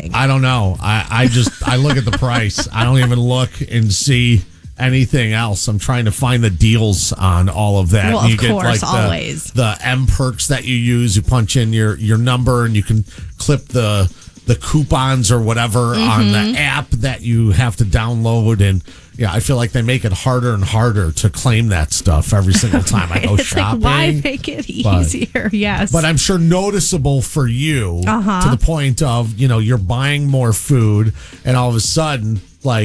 anything. I don't know. I look at the price. I don't even look and see anything else. I'm trying to find the deals on all of that. Well, you of get course, like always. the M perks that you use. You punch in your number and you can clip the coupons or whatever on the app that you have to download. And yeah, I feel like they make it harder and harder to claim that stuff every single time I go It's shopping. like, why make it easier? Yes. But I'm sure noticeable for you to the point of, you're buying more food and all of a sudden, like,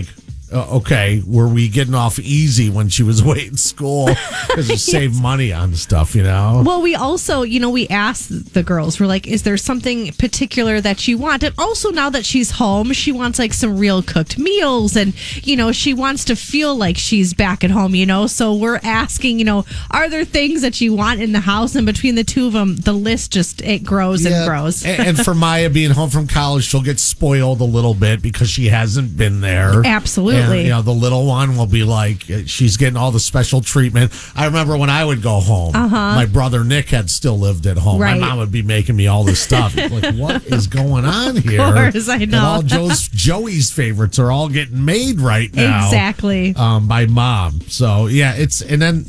okay, were we getting off easy when she was away at school because you save money on stuff, Well, we also, we asked the girls, we're like, is there something particular that you want? And also now that she's home, she wants like some real cooked meals and, she wants to feel like she's back at home, So we're asking, are there things that you want in the house? And between the two of them, the list it grows and grows. And for Maya being home from college, she'll get spoiled a little bit because she hasn't been there. Absolutely. And, the little one will be like, she's getting all the special treatment. I remember when I would go home, my brother Nick had still lived at home. Right. My mom would be making me all this stuff. Like, what is going on here? Of course, I know. And all Joey's favorites are all getting made right now. Exactly. By mom. So, yeah, and then,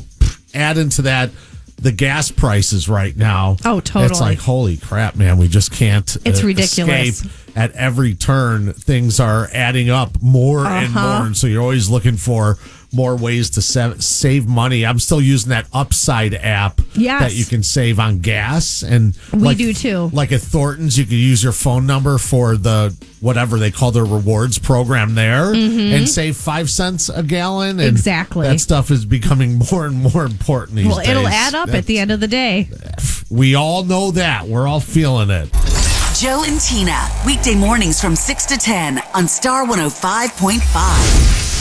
add into that the gas prices right now. Oh, totally. It's like, holy crap, man, we just can't It's ridiculous. escape. At every turn, things are adding up more and more. And so you're always looking for more ways to save money. I'm still using that Upside app that you can save on gas. And we do too. Like at Thornton's, you can use your phone number for the whatever they call their rewards program there and save 5 cents a gallon. And exactly. That stuff is becoming more and more important these days. It'll add up at the end of the day. We all know that. We're all feeling it. Joe and Tina, weekday mornings from 6 to 10 on Star 105.5.